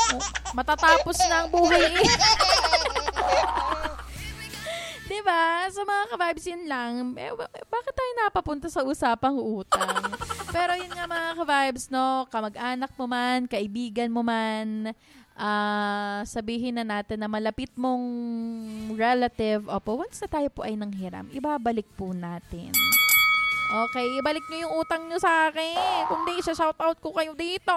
Matatapos na ang buhay eh. Diba? So mga ka-vibes, yun lang. Bakit tayo napapunta sa usapang utang? Pero yun nga mga ka-vibes, no? Kamag-anak mo man, kaibigan mo man, sabihin na natin na malapit mong relative, once na tayo po ay nanghiram, ibabalik po natin. Okay, ibalik nyo yung utang nyo sa akin. Kung di, shoutout ko kayo dito.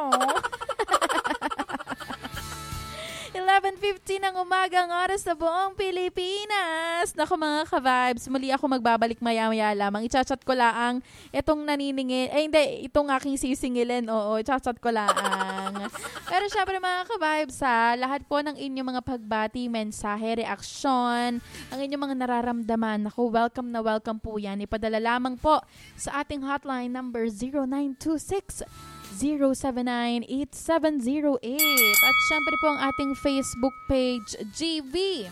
11:50 ng umaga ang oras sa buong Pilipinas. Naku mga ka-vibes, muli ako magbabalik maya-maya lamang. I-chat ko lang itong naniningil. Hindi, itong aking sisingilin. Oo, i-chat ko lang. Pero syempre mga ka-vibes, lahat po ng inyong mga pagbati, mensahe, reaksyon, ang inyong mga nararamdaman, naku, welcome na welcome po yan. Ipadala lamang po sa ating hotline number 0926 079-8708. At syempre po ang ating Facebook page, GV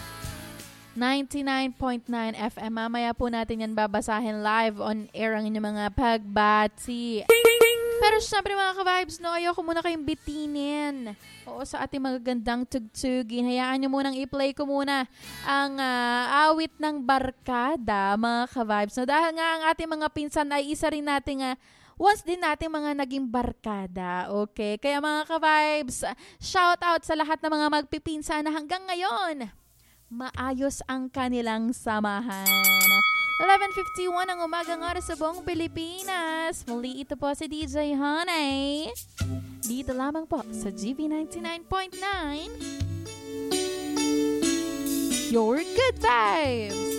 99.9 FM. Mamaya po natin yan babasahin live on air ang inyong mga pagbati. Pero syempre mga ka-vibes, no, ayoko muna kayong bitinin. Oo, sa ating magagandang tugtugin. Hayaan nyo munang i-play ko muna ang awit ng barkada, mga ka-vibes. No, dahil nga ang ating mga pinsan ay isa rin nating once din natin mga naging barkada, okay? Kaya mga ka-vibes, shout out sa lahat ng mga magpipinsa na hanggang ngayon, maayos ang kanilang samahan. 11:51 ang umagang oras sa buong Pilipinas. Muli ito po si DJ Honey. Dito lamang po sa GV 99.9. Your good vibes!